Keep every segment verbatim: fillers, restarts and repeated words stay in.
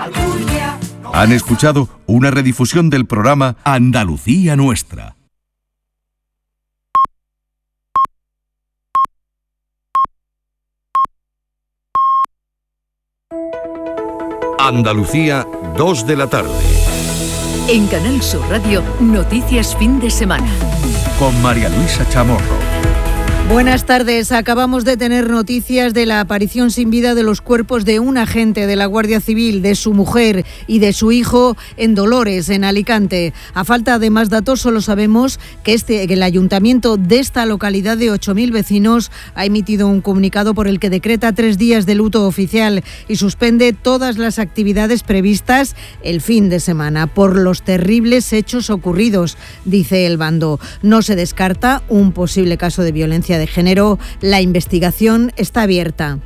Alcurnia. Han escuchado una redifusión del programa Andalucía Nuestra. Andalucía, dos de la tarde. En Canal Sur Radio, Noticias Fin de Semana. Con María Luisa Chamorro. Buenas tardes. Acabamos de tener noticias de la aparición sin vida de los cuerpos de un agente de la Guardia Civil, de su mujer y de su hijo en Dolores, en Alicante. A falta de más datos, solo sabemos que, este, que el ayuntamiento de esta localidad de ocho mil vecinos ha emitido un comunicado por el que decreta tres días de luto oficial y suspende todas las actividades previstas el fin de semana por los terribles hechos ocurridos, dice el bando. No se descarta un posible caso de violencia de género. La investigación está abierta.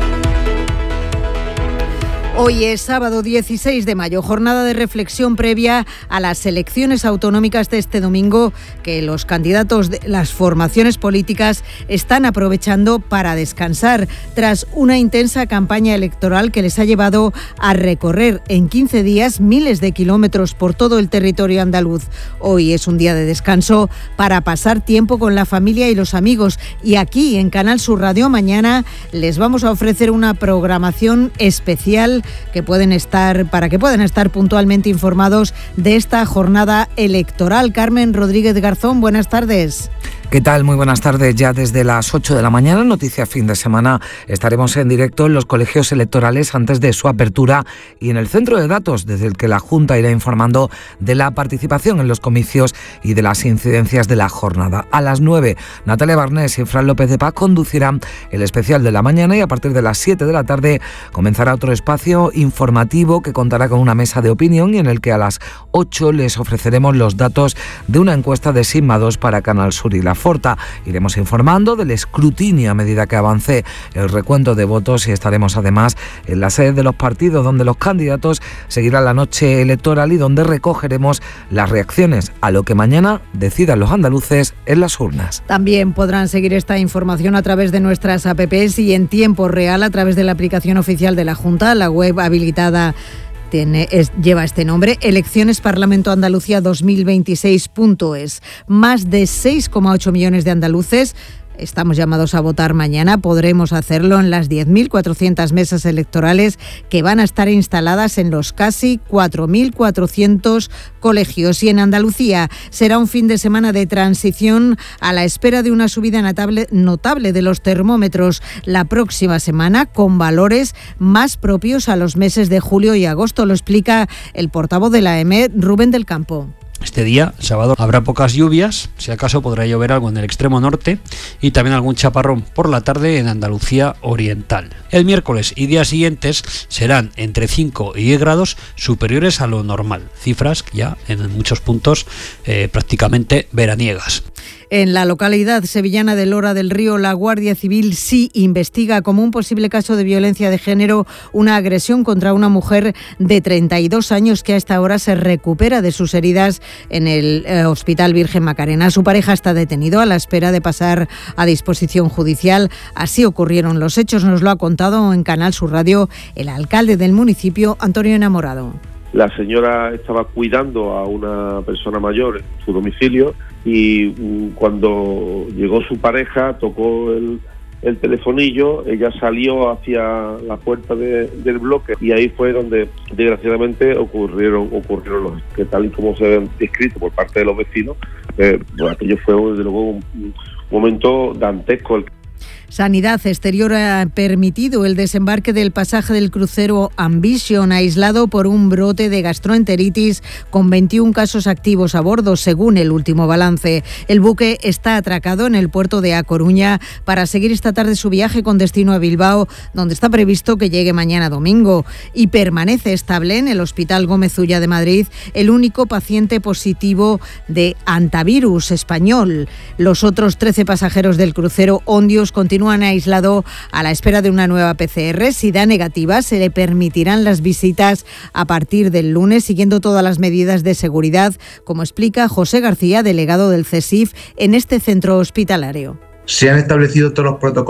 Hoy es sábado dieciséis de mayo, jornada de reflexión previa a las elecciones autonómicas de este domingo que los candidatos de las formaciones políticas están aprovechando para descansar tras una intensa campaña electoral que les ha llevado a recorrer en quince días miles de kilómetros por todo el territorio andaluz. Hoy es un día de descanso para pasar tiempo con la familia y los amigos, y aquí en Canal Sur Radio mañana les vamos a ofrecer una programación especial que pueden estar, para que puedan estar puntualmente informados de esta jornada electoral. Carmen Rodríguez Garzón, buenas tardes. ¿Qué tal? Muy buenas tardes. Ya desde las ocho de la mañana, Noticias Fin de Semana, estaremos en directo en los colegios electorales antes de su apertura y en el centro de datos, desde el que la Junta irá informando de la participación en los comicios y de las incidencias de la jornada. A las nueve, Natalia Barnés y Fran López de Paz conducirán el especial de la mañana y a partir de las siete de la tarde comenzará otro espacio informativo que contará con una mesa de opinión y en el que a las ocho les ofreceremos los datos de una encuesta de Sigma dos para Canal Sur y La Forta. Iremos informando del escrutinio a medida que avance el recuento de votos y estaremos además en la sede de los partidos donde los candidatos seguirán la noche electoral y donde recogeremos las reacciones a lo que mañana decidan los andaluces en las urnas. También podrán seguir esta información a través de nuestras apps y en tiempo real a través de la aplicación oficial de la Junta, la web habilitada Tiene, es, lleva este nombre, Elecciones Parlamento Andalucía dos mil veintiséis punto es. Más de seis coma ocho millones de andaluces estamos llamados a votar mañana. Podremos hacerlo en las diez mil cuatrocientas mesas electorales que van a estar instaladas en los casi cuatro mil cuatrocientos colegios. Y en Andalucía será un fin de semana de transición a la espera de una subida notable, notable de los termómetros la próxima semana, con valores más propios a los meses de julio y agosto. Lo explica el portavoz de la E M E, Rubén del Campo. Este día, sábado, habrá pocas lluvias, si acaso podrá llover algo en el extremo norte y también algún chaparrón por la tarde en Andalucía oriental. El miércoles y días siguientes serán entre cinco y diez grados superiores a lo normal, cifras ya en muchos puntos eh, prácticamente veraniegas. En la localidad sevillana de Lora del Río, la Guardia Civil sí investiga como un posible caso de violencia de género una agresión contra una mujer de treinta y dos años que a esta hora se recupera de sus heridas en el eh, Hospital Virgen Macarena. Su pareja está detenido a la espera de pasar a disposición judicial. Así ocurrieron los hechos, nos lo ha contado en Canal Sur Radio el alcalde del municipio, Antonio Enamorado. La señora estaba cuidando a una persona mayor en su domicilio y cuando llegó su pareja tocó el, el telefonillo, ella salió hacia la puerta de, del bloque y ahí fue donde desgraciadamente ocurrieron ocurrieron los que tal y como se han descrito por parte de los vecinos, eh, pues aquello fue desde luego un, un momento dantesco. Sanidad Exterior ha permitido el desembarque del pasaje del crucero Ambition, aislado por un brote de gastroenteritis con veintiún casos activos a bordo, según el último balance. El buque está atracado en el puerto de A Coruña para seguir esta tarde su viaje con destino a Bilbao, donde está previsto que llegue mañana domingo. Y permanece estable en el Hospital Gómez Ulla de Madrid el único paciente positivo de hantavirus español. Los otros trece pasajeros del crucero Ondios continúan Continúan aislado a la espera de una nueva P C R. Si da negativa, se le permitirán las visitas a partir del lunes, siguiendo todas las medidas de seguridad, como explica José García, delegado del CESIF en este centro hospitalario. Se han establecido todos los protocolos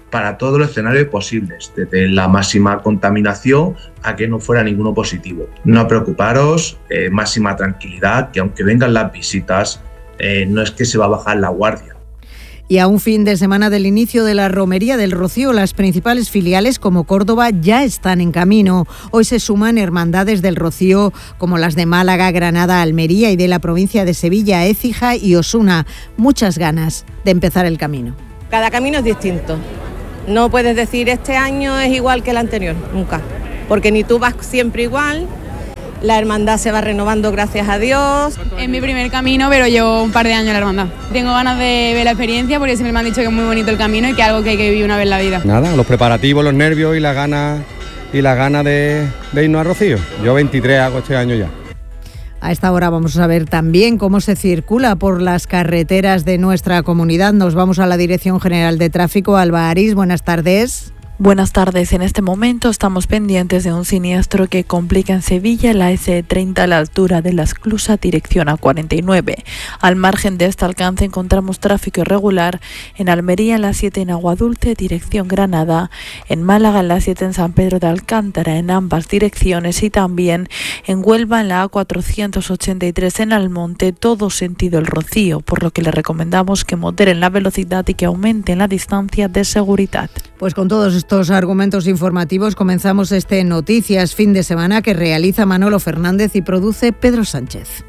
para todos los escenarios posibles, desde la máxima contaminación a que no fuera ninguno positivo. No preocuparos, eh, máxima tranquilidad, que aunque vengan las visitas, eh, no es que se va a bajar la guardia. Y a un fin de semana del inicio de la Romería del Rocío, las principales filiales como Córdoba ya están en camino. Hoy se suman hermandades del Rocío como las de Málaga, Granada, Almería y de la provincia de Sevilla, Écija y Osuna. Muchas ganas de empezar el camino. Cada camino es distinto. No puedes decir este año es igual que el anterior, nunca. Porque ni tú vas siempre igual. La hermandad se va renovando, gracias a Dios. Es mi primer camino, pero llevo un par de años en la hermandad. Tengo ganas de ver la experiencia porque siempre me han dicho que es muy bonito el camino y que es algo que hay que vivir una vez en la vida. Nada, los preparativos, los nervios y la gana y la gana de, de irnos a Rocío. Yo veintitrés hago este año ya. A esta hora vamos a ver también cómo se circula por las carreteras de nuestra comunidad. Nos vamos a la Dirección General de Tráfico. Alba Arís, buenas tardes. Buenas tardes. En este momento estamos pendientes de un siniestro que complica en Sevilla la ese treinta a la altura de la Esclusa, dirección A cuarenta y nueve. Al margen de este alcance encontramos tráfico irregular en Almería en la siete en Aguadulce, dirección Granada, en Málaga en la siete en San Pedro de Alcántara en ambas direcciones y también en Huelva en la A cuatrocientos ochenta y tres en Almonte, todo sentido el Rocío, por lo que le recomendamos que moderen la velocidad y que aumenten la distancia de seguridad. Pues con todos estos argumentos informativos comenzamos este Noticias Fin de Semana que realiza Manolo Fernández y produce Pedro Sánchez.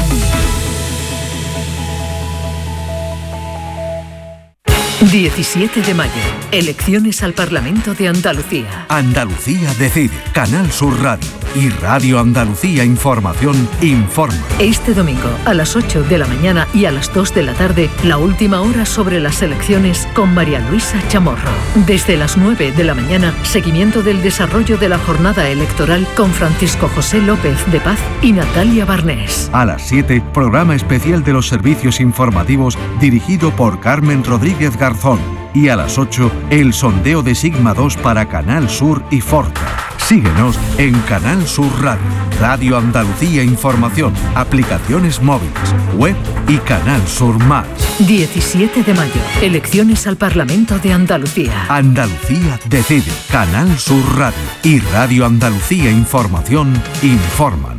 diecisiete de mayo. Elecciones al Parlamento de Andalucía. Andalucía decide. Canal Sur Radio y Radio Andalucía Información informa. Este domingo a las ocho de la mañana y a las dos de la tarde, la última hora sobre las elecciones con María Luisa Chamorro. Desde las nueve de la mañana, seguimiento del desarrollo de la jornada electoral con Francisco José López de Paz y Natalia Barnés. A las siete, programa especial de los servicios informativos dirigido por Carmen Rodríguez Garzón. Y a las ocho, el sondeo de Sigma dos para Canal Sur y Forta. Síguenos en Canal Sur Radio, Radio Andalucía Información, aplicaciones móviles, web y Canal Sur Más. diecisiete de mayo. Elecciones al Parlamento de Andalucía. Andalucía decide. Canal Sur Radio y Radio Andalucía Información informan.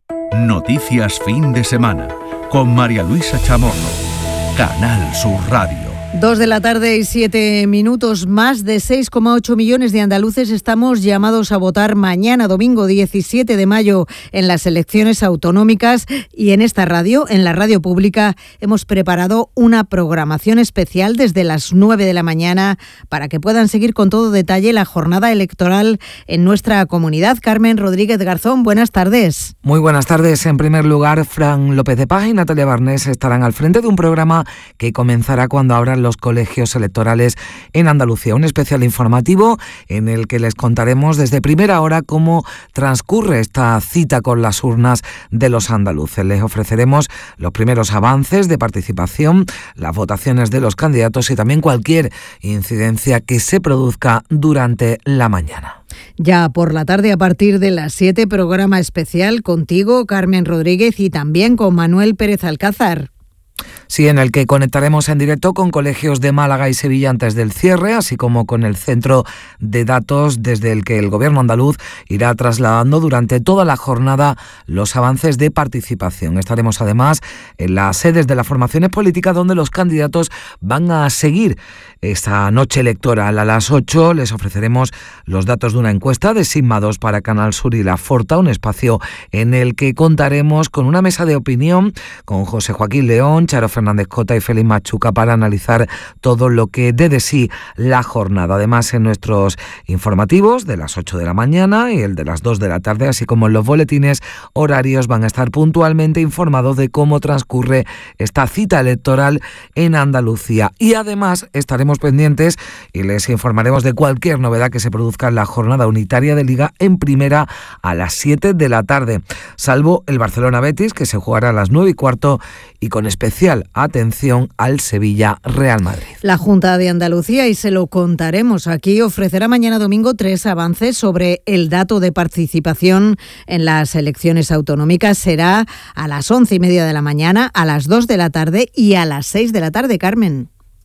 Noticias Fin de Semana con María Luisa Chamorro. Canal Sur Radio. Dos de la tarde y siete minutos. Más de seis coma ocho millones de andaluces estamos llamados a votar mañana, domingo diecisiete de mayo, en las elecciones autonómicas. Y en esta radio, en la radio pública, hemos preparado una programación especial desde las nueve de la mañana para que puedan seguir con todo detalle la jornada electoral en nuestra comunidad. Carmen Rodríguez Garzón, buenas tardes. Muy buenas tardes. En primer lugar, Fran López de Paz y Natalia Barnés estarán al frente de un programa que comenzará cuando abran los colegios electorales en Andalucía. Un especial informativo en el que les contaremos desde primera hora cómo transcurre esta cita con las urnas de los andaluces. Les ofreceremos los primeros avances de participación, las votaciones de los candidatos y también cualquier incidencia que se produzca durante la mañana. Ya por la tarde, a partir de las siete, programa especial contigo, Carmen Rodríguez, y también con Manuel Pérez Alcázar. Sí, en el que conectaremos en directo con colegios de Málaga y Sevilla antes del cierre, así como con el centro de datos desde el que el gobierno andaluz irá trasladando durante toda la jornada los avances de participación. Estaremos además en las sedes de las formaciones políticas donde los candidatos van a seguir esta noche electoral. A las ocho les ofreceremos los datos de una encuesta de Sigma dos para Canal Sur y La Forta, un espacio en el que contaremos con una mesa de opinión con José Joaquín León, Charo Fernández Cota y Félix Machuca para analizar todo lo que dé de sí la jornada. Además, en nuestros informativos de las ocho de la mañana y el de las dos de la tarde, así como en los boletines horarios, van a estar puntualmente informados de cómo transcurre esta cita electoral en Andalucía. Y además estaremos pendientes y les informaremos de cualquier novedad que se produzca en la jornada unitaria de Liga en Primera a las siete de la tarde, salvo el Barcelona Betis, que se jugará a las nueve y cuarto, y con especial atención al Sevilla Real Madrid. La Junta de Andalucía, y se lo contaremos aquí, ofrecerá mañana domingo tres avances sobre el dato de participación en las elecciones autonómicas. Será a las once y media de la mañana, a las dos de la tarde y a las seis de la tarde, Carmen.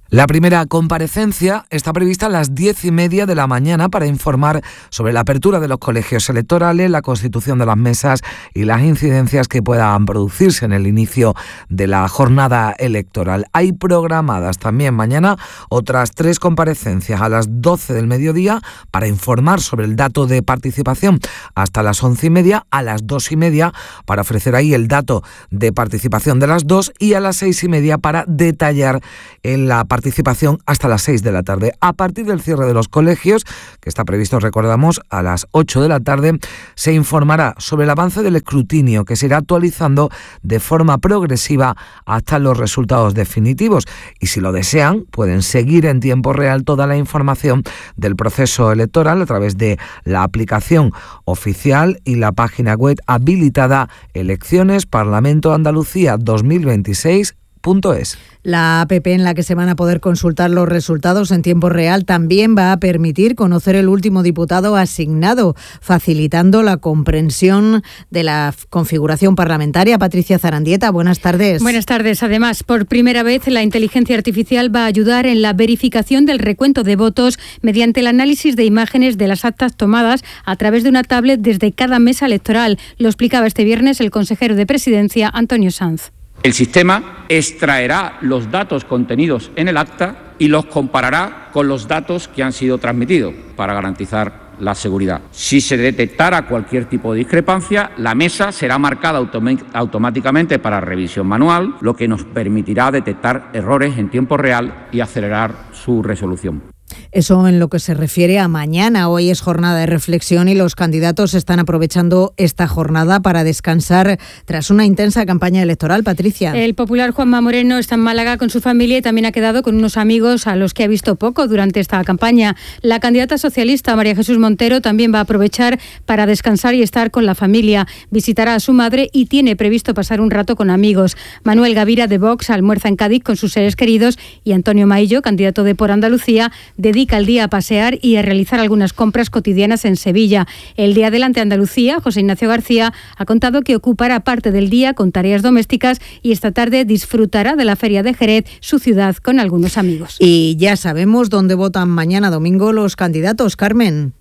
La primera comparecencia está prevista a las diez y media de la mañana para informar sobre la apertura de los colegios electorales, la constitución de las mesas y las incidencias que puedan producirse en el inicio de la jornada electoral. Hay programadas también mañana otras tres comparecencias a las doce del mediodía para informar sobre el dato de participación hasta las once y media, a las dos y media para ofrecer ahí el dato de participación de las dos y a las seis y media para detallar en la participación participación hasta las seis de la tarde. A partir del cierre de los colegios, que está previsto, recordamos, a las ocho de la tarde, se informará sobre el avance del escrutinio, que se irá actualizando de forma progresiva hasta los resultados definitivos. Y si lo desean, pueden seguir en tiempo real toda la información del proceso electoral a través de la aplicación oficial y la página web habilitada Elecciones Parlamento Andalucía dos mil veintiséis punto es. La app en la que se van a poder consultar los resultados en tiempo real también va a permitir conocer el último diputado asignado, facilitando la comprensión de la configuración parlamentaria. Patricia Zarandieta, buenas tardes. Buenas tardes. Además, por primera vez, la inteligencia artificial va a ayudar en la verificación del recuento de votos mediante el análisis de imágenes de las actas tomadas a través de una tablet desde cada mesa electoral. Lo explicaba este viernes el consejero de Presidencia, Antonio Sanz. El sistema extraerá los datos contenidos en el acta y los comparará con los datos que han sido transmitidos para garantizar la seguridad. Si se detectara cualquier tipo de discrepancia, la mesa será marcada autom- automáticamente para revisión manual, lo que nos permitirá detectar errores en tiempo real y acelerar su resolución. Eso en lo que se refiere a mañana. Hoy es jornada de reflexión y los candidatos están aprovechando esta jornada para descansar tras una intensa campaña electoral. Patricia. El popular Juanma Moreno está en Málaga con su familia y también ha quedado con unos amigos a los que ha visto poco durante esta campaña. La candidata socialista María Jesús Montero también va a aprovechar para descansar y estar con la familia. Visitará a su madre y tiene previsto pasar un rato con amigos. Manuel Gavira de Vox almuerza en Cádiz con sus seres queridos y Antonio Maillo, candidato de Por Andalucía, dedica el día a pasear y a realizar algunas compras cotidianas en Sevilla. El Día Adelante Andalucía, José Ignacio García, ha contado que ocupará parte del día con tareas domésticas y esta tarde disfrutará de la Feria de Jerez, su ciudad, con algunos amigos. Y ya sabemos dónde votan mañana domingo los candidatos, Carmen.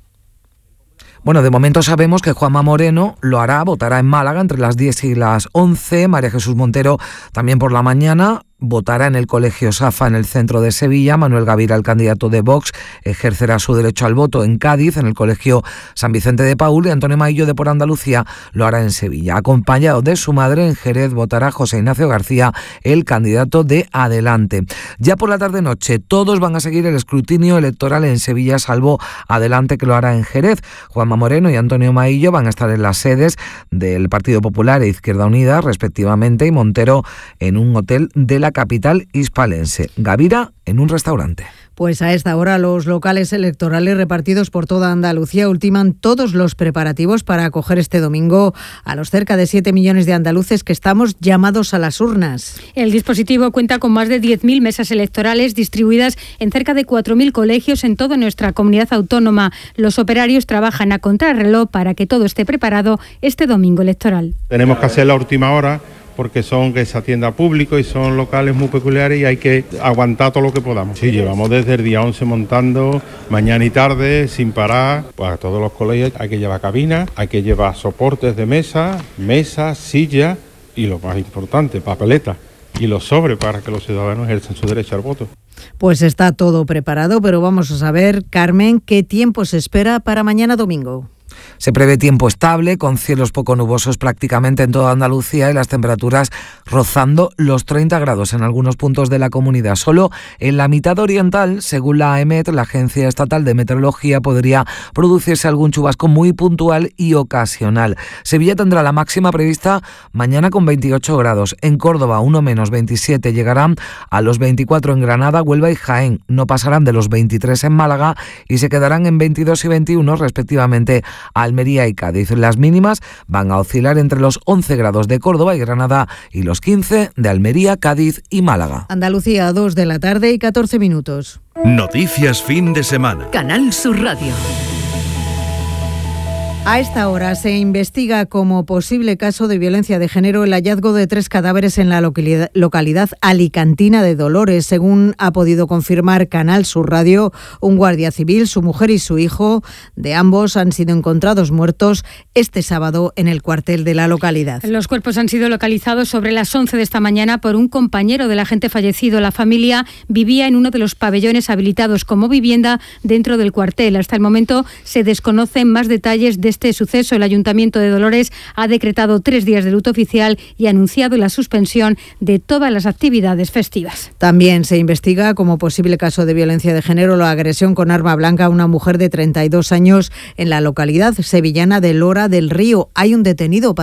Bueno, de momento sabemos que Juanma Moreno lo hará, votará en Málaga entre las diez y las once, María Jesús Montero también por la mañana, votará en el Colegio Safa en el centro de Sevilla. Manuel Gavira, el candidato de Vox, ejercerá su derecho al voto en Cádiz, en el Colegio San Vicente de Paúl, y Antonio Maillo de Por Andalucía lo hará en Sevilla. Acompañado de su madre, en Jerez votará José Ignacio García, el candidato de Adelante. Ya por la tarde-noche todos van a seguir el escrutinio electoral en Sevilla, salvo Adelante, que lo hará en Jerez. Juanma Moreno y Antonio Maillo van a estar en las sedes del Partido Popular e Izquierda Unida, respectivamente, y Montero en un hotel de la capital hispalense. Gavira en un restaurante. Pues a esta hora los locales electorales repartidos por toda Andalucía ultiman todos los preparativos para acoger este domingo a los cerca de siete millones de andaluces que estamos llamados a las urnas. El dispositivo cuenta con más de diez mil mesas electorales distribuidas en cerca de cuatro mil colegios en toda nuestra comunidad autónoma. Los operarios trabajan a contrarreloj para que todo esté preparado este domingo electoral. Tenemos que hacer la última hora, porque son que se atienda a público y son locales muy peculiares y hay que aguantar todo lo que podamos. Sí, llevamos desde el día once montando, mañana y tarde, sin parar. Pues a todos los colegios hay que llevar cabinas, hay que llevar soportes de mesa, mesas, sillas y lo más importante, papeletas y los sobres para que los ciudadanos ejerzan su derecho al voto. Pues está todo preparado, pero vamos a saber, Carmen, ¿qué tiempo se espera para mañana domingo? Se prevé tiempo estable, con cielos poco nubosos prácticamente en toda Andalucía y las temperaturas rozando los treinta grados en algunos puntos de la comunidad. Solo en la mitad oriental, según la AEMET, la Agencia Estatal de Meteorología, podría producirse algún chubasco muy puntual y ocasional. Sevilla tendrá la máxima prevista mañana con veintiocho grados. En Córdoba, uno menos veintisiete, llegarán a los veinticuatro en Granada, Huelva y Jaén. No pasarán de los veintitrés en Málaga y se quedarán en veintidós y veintiuno respectivamente Almería y Cádiz. Las mínimas van a oscilar entre los once grados de Córdoba y Granada y los quince de Almería, Cádiz y Málaga. Andalucía, a dos de la tarde y catorce minutos. Noticias fin de semana. Canal Sur Radio. A esta hora se investiga como posible caso de violencia de género el hallazgo de tres cadáveres en la localidad, localidad alicantina de Dolores. Según ha podido confirmar Canal Sur Radio, un guardia civil, su mujer y su hijo de ambos han sido encontrados muertos este sábado en el cuartel de la localidad. Los cuerpos han sido localizados sobre las once de esta mañana por un compañero del agente fallecido. La familia vivía en uno de los pabellones habilitados como vivienda dentro del cuartel. Hasta el momento se desconocen más detalles de este suceso. El Ayuntamiento de Dolores ha decretado tres días de luto oficial y ha anunciado la suspensión de todas las actividades festivas. También se investiga como posible caso de violencia de género la agresión con arma blanca a una mujer de treinta y dos años en la localidad sevillana de Lora del Río. Hay un detenido